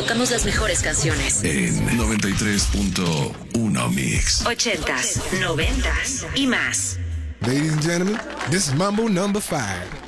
tocamos las mejores canciones. En 93.1 Mix. 80s, 90s y más. Ladies and gentlemen, this is Mambo number 5.